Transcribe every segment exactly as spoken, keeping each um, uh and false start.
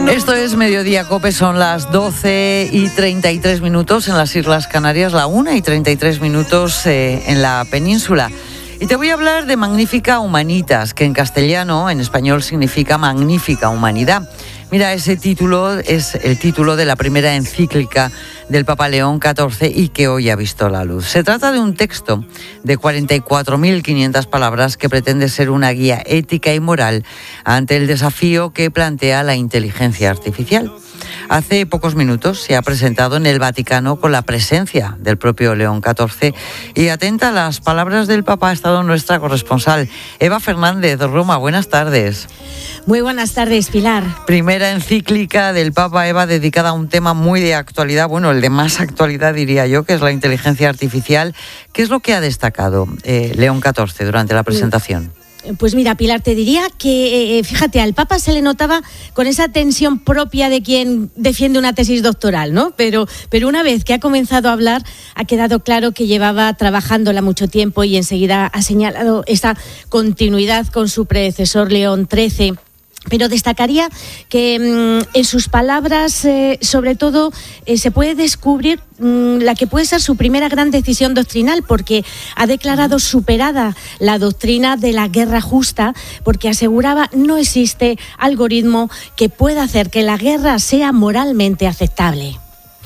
Esto es Mediodía Cope, son las doce y treinta y tres minutos en las Islas Canarias, la una y treinta y tres minutos eh, en la península. Y te voy a hablar de Magnifica Humanitas, que en castellano, en español, significa magnífica humanidad. Mira, ese título es el título de la primera encíclica del Papa León catorce y que hoy ha visto la luz. Se trata de un texto de cuarenta y cuatro mil quinientas palabras que pretende ser una guía ética y moral ante el desafío que plantea la inteligencia artificial. Hace pocos minutos se ha presentado en el Vaticano con la presencia del propio León catorce y atenta a las palabras del Papa ha estado nuestra corresponsal Eva Fernández, Roma. Buenas tardes. Muy buenas tardes, Pilar. Primera encíclica del Papa, Eva, dedicada a un tema muy de actualidad, bueno, el de más actualidad diría yo, que es la inteligencia artificial. ¿Qué es lo que ha destacado eh, León catorce durante la presentación? Pues mira, Pilar, te diría que, eh, fíjate, al Papa se le notaba con esa tensión propia de quien defiende una tesis doctoral, ¿no? Pero, pero una vez que ha comenzado a hablar, ha quedado claro que llevaba trabajándola mucho tiempo y enseguida ha señalado esa continuidad con su predecesor León trece. Pero destacaría que mmm, en sus palabras, eh, sobre todo, eh, se puede descubrir mmm, la que puede ser su primera gran decisión doctrinal, porque ha declarado superada la doctrina de la guerra justa, porque aseguraba no existe algoritmo que pueda hacer que la guerra sea moralmente aceptable.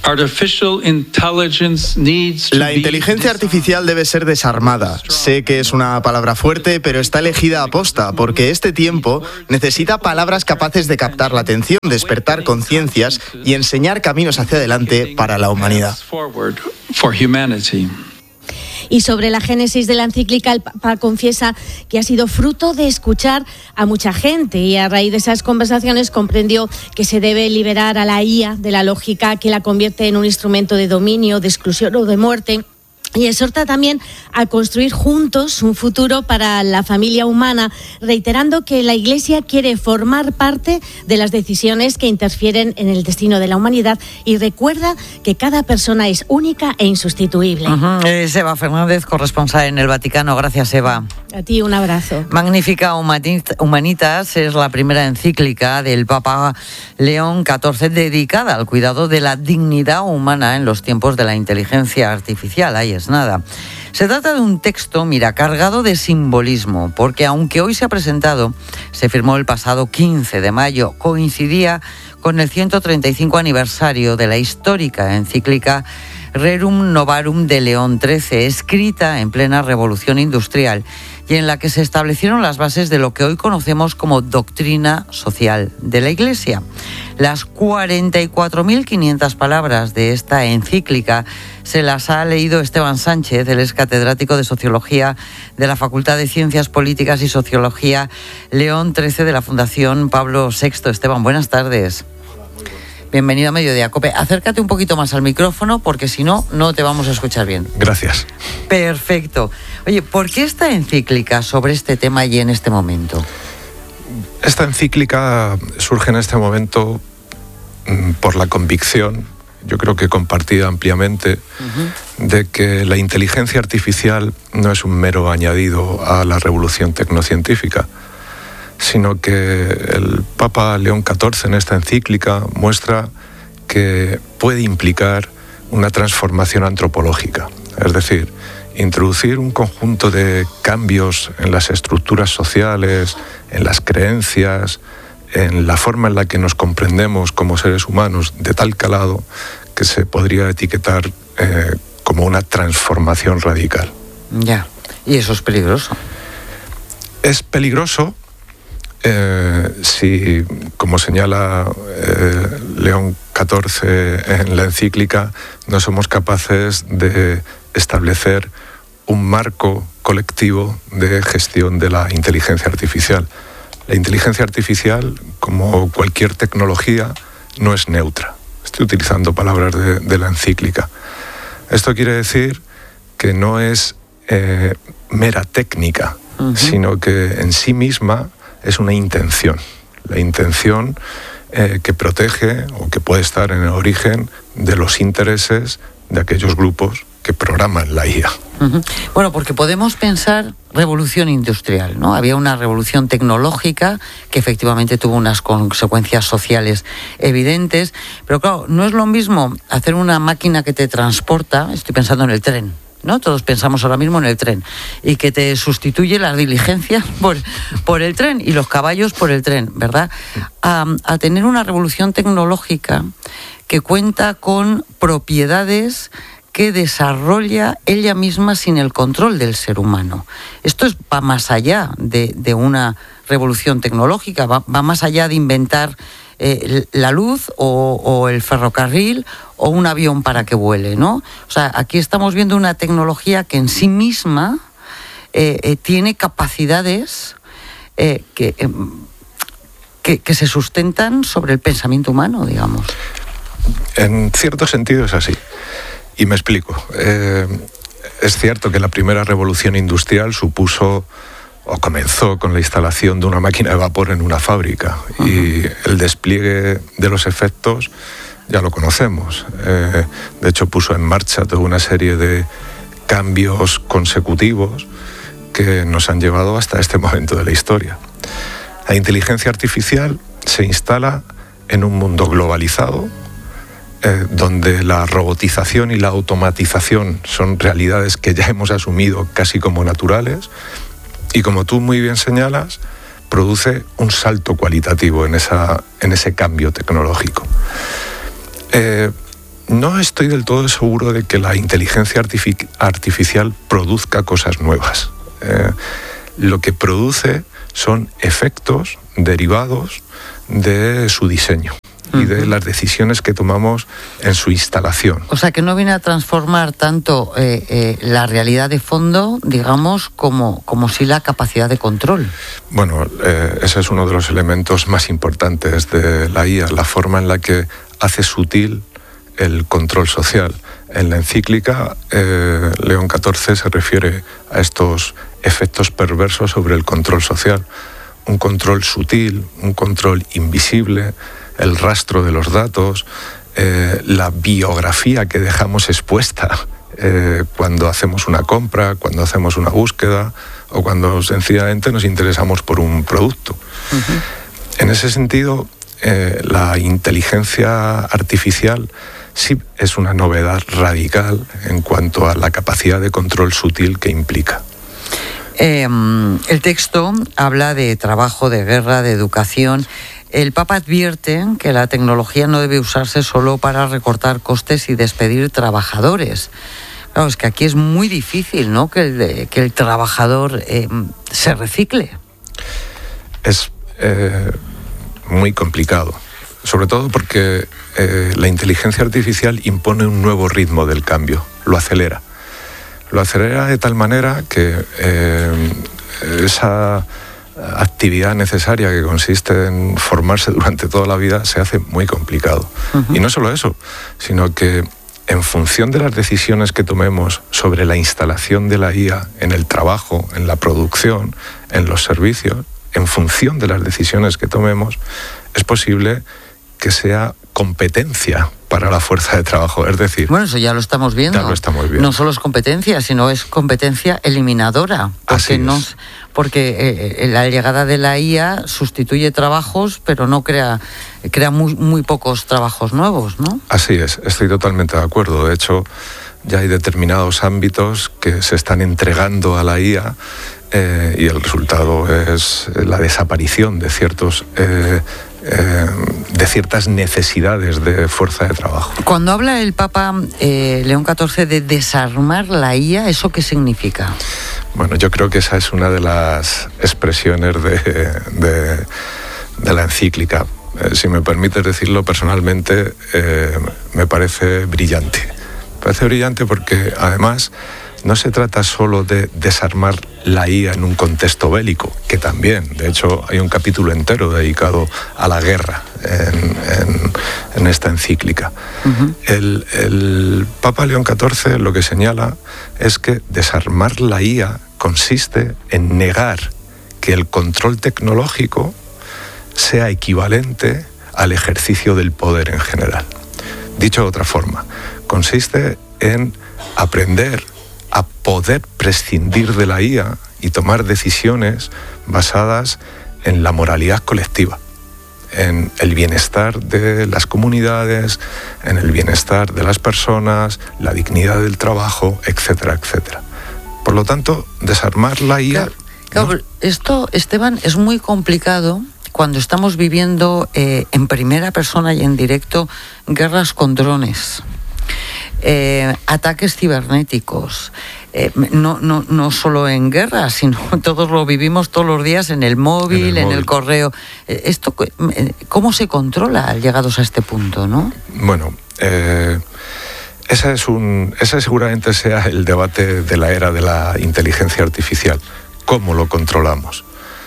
La inteligencia artificial debe ser desarmada. Sé que es una palabra fuerte, pero está elegida a posta, porque este tiempo necesita palabras capaces de captar la atención, despertar conciencias y enseñar caminos hacia adelante para la humanidad. Y sobre la génesis de la encíclica, el Papa confiesa que ha sido fruto de escuchar a mucha gente y a raíz de esas conversaciones comprendió que se debe liberar a la I A de la lógica que la convierte en un instrumento de dominio, de exclusión o de muerte. Y exhorta también a construir juntos un futuro para la familia humana, reiterando que la Iglesia quiere formar parte de las decisiones que interfieren en el destino de la humanidad y recuerda que cada persona es única e insustituible. Uh-huh. Es Eva Fernández, corresponsal en el Vaticano. Gracias, Eva. A ti un abrazo. Magnifica Humanitas es la primera encíclica del Papa León catorce dedicada al cuidado de la dignidad humana en los tiempos de la inteligencia artificial. Ahí es nada. Se trata de un texto, mira, cargado de simbolismo, porque aunque hoy se ha presentado, se firmó el pasado quince de mayo, coincidía con el ciento treinta y cinco aniversario de la histórica encíclica Rerum Novarum de León trece, escrita en plena revolución industrial y en la que se establecieron las bases de lo que hoy conocemos como doctrina social de la Iglesia. Las cuarenta y cuatro mil quinientas palabras de esta encíclica se las ha leído Esteban Sánchez, él es catedrático de Sociología de la Facultad de Ciencias Políticas y Sociología León trece de la Fundación Pablo sexto. Esteban, buenas tardes. Bienvenido a Mediodía Cope. Acércate un poquito más al micrófono porque si no, no te vamos a escuchar bien. Gracias. Perfecto. Oye, ¿por qué esta encíclica sobre este tema y en este momento? Esta encíclica surge en este momento mmm, por la convicción, yo creo que compartida ampliamente, uh-huh. de que la inteligencia artificial no es un mero añadido a la revolución tecnocientífica, sino que el Papa León catorce en esta encíclica muestra que puede implicar una transformación antropológica, es decir, introducir un conjunto de cambios en las estructuras sociales, en las creencias, en la forma en la que nos comprendemos como seres humanos, de tal calado que se podría etiquetar eh, como una transformación radical. Ya, y eso es peligroso. Es peligroso Eh, si, como señala eh, León catorce en la encíclica, no somos capaces de establecer un marco colectivo de gestión de la inteligencia artificial. La inteligencia artificial, como cualquier tecnología, no es neutra. Estoy utilizando palabras de, de la encíclica. Esto quiere decir que no es eh, mera técnica, uh-huh. sino que en sí misma es una intención, la intención eh, que protege o que puede estar en el origen de los intereses de aquellos grupos que que programan la I A. Uh-huh. Bueno, porque podemos pensar revolución industrial, ¿no? Había una revolución tecnológica que efectivamente tuvo unas consecuencias sociales evidentes, pero claro, no es lo mismo hacer una máquina que te transporta, estoy pensando en el tren, ¿no? Todos pensamos ahora mismo en el tren, y que te sustituye las diligencias por, por el tren y los caballos por el tren, ¿verdad? A, a tener una revolución tecnológica que cuenta con propiedades que desarrolla ella misma sin el control del ser humano. Esto es, va más allá de, de una revolución tecnológica, va, va más allá de inventar eh, la luz o, o el ferrocarril o un avión para que vuele, ¿no? O sea, aquí estamos viendo una tecnología que en sí misma eh, eh, tiene capacidades eh, que, eh, que, que se sustentan sobre el pensamiento humano, digamos. En cierto sentido es así. Y me explico. Eh, es cierto que la primera revolución industrial supuso o comenzó con la instalación de una máquina de vapor en una fábrica. Uh-huh. Y el despliegue de los efectos ya lo conocemos. Eh, de hecho, puso en marcha toda una serie de cambios consecutivos que nos han llevado hasta este momento de la historia. La inteligencia artificial se instala en un mundo globalizado, Eh, donde la robotización y la automatización son realidades que ya hemos asumido casi como naturales, y como tú muy bien señalas, produce un salto cualitativo en, esa, en ese cambio tecnológico. Eh, no estoy del todo seguro de que la inteligencia artific- artificial produzca cosas nuevas. Eh, lo que produce son efectos derivados de su diseño y de las decisiones que tomamos en su instalación. O sea, que no viene a transformar tanto eh, eh, la realidad de fondo, digamos, como, como si la capacidad de control. Bueno, eh, ese es uno de los elementos más importantes de la I A, la forma en la que hace sutil el control social. En la encíclica, eh, León catorce se refiere a estos efectos perversos sobre el control social. Un control sutil, un control invisible, el rastro de los datos, eh, la biografía que dejamos expuesta eh, cuando hacemos una compra, cuando hacemos una búsqueda o cuando sencillamente nos interesamos por un producto. Uh-huh. En ese sentido, eh, la inteligencia artificial sí es una novedad radical en cuanto a la capacidad de control sutil que implica. Eh, el texto habla de trabajo, de guerra, de educación. El Papa advierte que la tecnología no debe usarse solo para recortar costes y despedir trabajadores. Claro, es que aquí es muy difícil, ¿no?, que el, que el trabajador eh, se recicle. Es eh, muy complicado, sobre todo porque eh, la inteligencia artificial impone un nuevo ritmo del cambio, lo acelera. Lo acelera de tal manera que eh, esa actividad necesaria que consiste en formarse durante toda la vida se hace muy complicado. Uh-huh. Y no solo eso, sino que en función de las decisiones que tomemos sobre la instalación de la I A en el trabajo, en la producción, en los servicios, en función de las decisiones que tomemos, es posible que sea competencia para la fuerza de trabajo, es decir... Bueno, eso ya lo estamos viendo. Ya lo estamos viendo. No solo es competencia, sino es competencia eliminadora. Porque, Así es. no, porque eh, la llegada de la I A sustituye trabajos, pero no crea, crea muy, muy pocos trabajos nuevos, ¿no? Así es, estoy totalmente de acuerdo. De hecho, ya hay determinados ámbitos que se están entregando a la I A eh, y el resultado es la desaparición de ciertos... Eh, Eh, de ciertas necesidades de fuerza de trabajo. Cuando habla el Papa eh, León catorce de desarmar la I A, ¿eso qué significa? Bueno, yo creo que esa es una de las expresiones de, de, de la encíclica. Eh, si me permites decirlo personalmente, eh, me parece brillante. Me parece brillante porque además no se trata solo de desarmar la I A en un contexto bélico, que también, de hecho, hay un capítulo entero dedicado a la guerra en, en, en esta encíclica. Uh-huh. El, el Papa León catorce lo que señala es que desarmar la I A consiste en negar que el control tecnológico sea equivalente al ejercicio del poder en general. Dicho de otra forma, consiste en aprender a poder prescindir de la I A y tomar decisiones basadas en la moralidad colectiva, en el bienestar de las comunidades, en el bienestar de las personas, la dignidad del trabajo, etcétera, etcétera. Por lo tanto, desarmar la I A... Claro, claro, ¿no? Esto, Esteban, es muy complicado cuando estamos viviendo eh, en primera persona y en directo guerras con drones, eh, ataques cibernéticos, eh, no, no, no solo en guerras, sino todos lo vivimos todos los días en el móvil, en el, en móvil. el correo. Eh, esto, ¿cómo se controla llegados a este punto, no? Bueno, eh, ese es un, ese seguramente sea el debate de la era de la inteligencia artificial. ¿Cómo lo controlamos?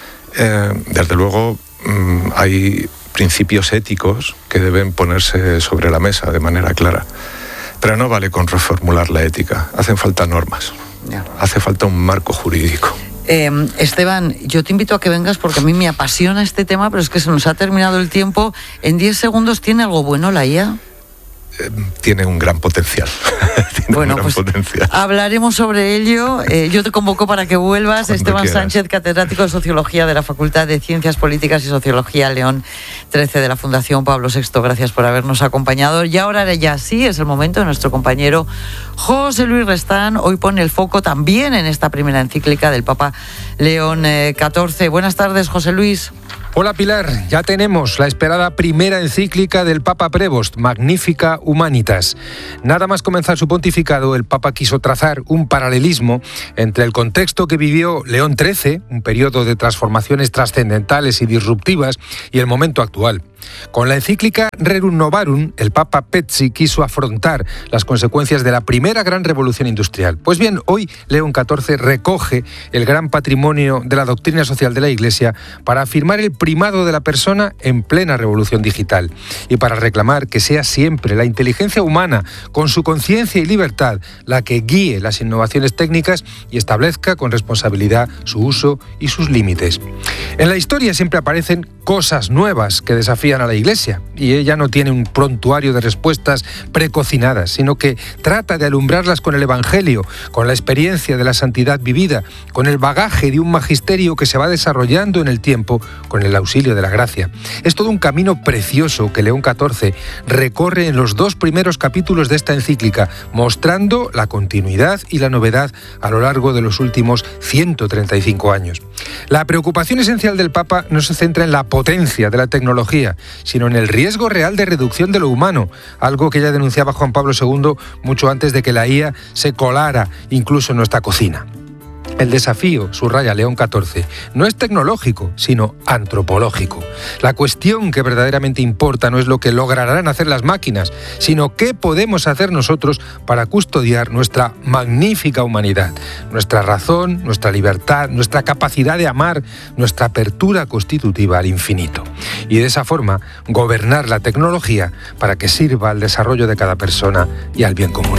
Eh, desde luego, mmm, hay principios éticos que deben ponerse sobre la mesa de manera clara. Pero no vale con reformular la ética, hacen falta normas, ya. hace falta un marco jurídico. Eh, Esteban, yo te invito a que vengas porque a mí me apasiona este tema, pero es que se nos ha terminado el tiempo. En diez segundos, ¿tiene algo bueno la I A? Eh, tiene un gran potencial. tiene bueno, un gran pues potencial. Hablaremos sobre ello. Eh, yo te convoco para que vuelvas. Cuando Esteban quieras. Sánchez, catedrático de Sociología de la Facultad de Ciencias Políticas y Sociología León trece de la Fundación Pablo sexto. Gracias por habernos acompañado. Y ahora ya sí, es el momento de nuestro compañero José Luis Restán. Hoy pone el foco también en esta primera encíclica del Papa León catorce. Buenas tardes, José Luis. Hola Pilar, ya tenemos la esperada primera encíclica del Papa Prevost, Magnificat Humanitas. Nada más comenzar su pontificado, el Papa quiso trazar un paralelismo entre el contexto que vivió León trece, un periodo de transformaciones trascendentales y disruptivas, y el momento actual. Con la encíclica Rerum Novarum, el Papa Pezzi quiso afrontar las consecuencias de la primera gran revolución industrial. Pues bien, hoy León catorce recoge el gran patrimonio de la doctrina social de la Iglesia para afirmar el primado de la persona en plena revolución digital y para reclamar que sea siempre la inteligencia humana, con su conciencia y libertad, la que guíe las innovaciones técnicas y establezca con responsabilidad su uso y sus límites. En la historia siempre aparecen cosas nuevas que desafían a la Iglesia, y ella no tiene un prontuario de respuestas precocinadas, sino que trata de alumbrarlas con el Evangelio, con la experiencia de la santidad vivida, con el bagaje de un magisterio que se va desarrollando en el tiempo con el auxilio de la gracia. Es todo un camino precioso que León catorce recorre en los dos primeros capítulos de esta encíclica, mostrando la continuidad y la novedad a lo largo de los últimos ciento treinta y cinco años. La preocupación esencial del Papa no se centra en la potencia de la tecnología, sino en el riesgo real de reducción de lo humano, algo que ya denunciaba Juan Pablo segundo mucho antes de que la I A se colara incluso en nuestra cocina. El desafío, subraya León catorce, no es tecnológico, sino antropológico. La cuestión que verdaderamente importa no es lo que lograrán hacer las máquinas, sino qué podemos hacer nosotros para custodiar nuestra magnífica humanidad, nuestra razón, nuestra libertad, nuestra capacidad de amar, nuestra apertura constitutiva al infinito. Y de esa forma, gobernar la tecnología para que sirva al desarrollo de cada persona y al bien común.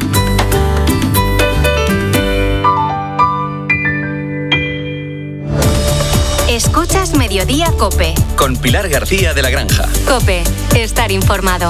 Escuchas Mediodía COPE. Con Pilar García de la Granja. COPE. Estar informado.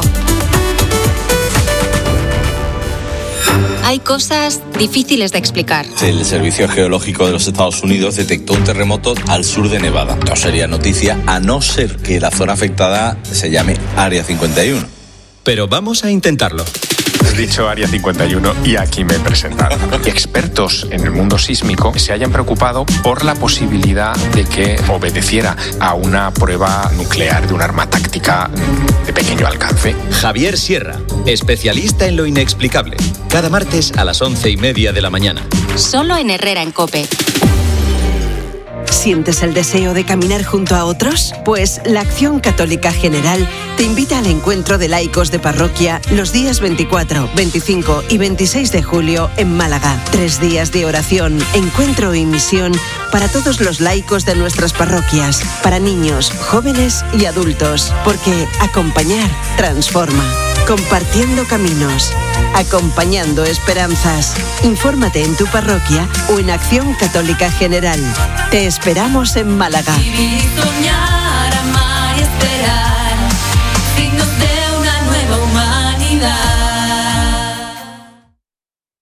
Hay cosas difíciles de explicar. El Servicio Geológico de los Estados Unidos detectó un terremoto al sur de Nevada. No sería noticia a no ser que la zona afectada se llame Área cincuenta y uno. Pero vamos a intentarlo. Has dicho Área cincuenta y uno y aquí me he presentado. Expertos en el mundo sísmico se hayan preocupado por la posibilidad de que obedeciera a una prueba nuclear de un arma táctica de pequeño alcance. Javier Sierra, especialista en lo inexplicable. Cada martes a las once y media de la mañana. Solo en Herrera en COPE. ¿Sientes el deseo de caminar junto a otros? Pues la Acción Católica General te invita al encuentro de laicos de parroquia los días veinticuatro, veinticinco y veintiséis de julio en Málaga. Tres días de oración, encuentro y misión para todos los laicos de nuestras parroquias, para niños, jóvenes y adultos, porque acompañar transforma. Compartiendo caminos, acompañando esperanzas. Infórmate en tu parroquia o en Acción Católica General. Te esperamos en Málaga. Vivir y soñar, amar y esperar, signos de una nueva humanidad.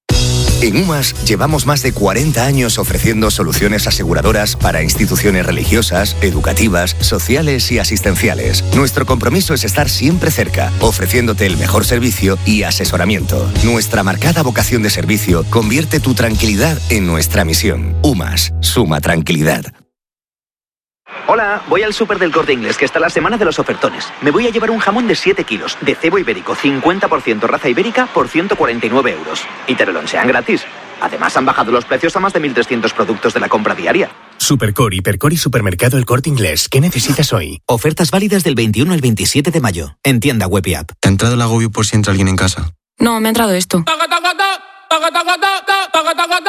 En UMAS llevamos más de cuarenta años ofreciendo soluciones aseguradoras para instituciones religiosas, educativas, sociales y asistenciales. Nuestro compromiso es estar siempre cerca, ofreciéndote el mejor servicio y asesoramiento. Nuestra marcada vocación de servicio convierte tu tranquilidad en nuestra misión. UMAS, suma tranquilidad. Hola, voy al súper del Corte Inglés, que está la semana de los ofertones. Me voy a llevar un jamón de siete kilos, de cebo ibérico, cincuenta por ciento raza ibérica, por ciento cuarenta y nueve euros. Y te lo lonchean gratis. Además, han bajado los precios a más de mil trescientos productos de la compra diaria. Supercore, Hipercore y Supermercado El Corte Inglés. ¿Qué necesitas hoy? Ofertas válidas del veintiuno al veintisiete de mayo. En tienda web y app. ¿Te ha entrado el agobio por si entra alguien en casa? No, me ha entrado esto.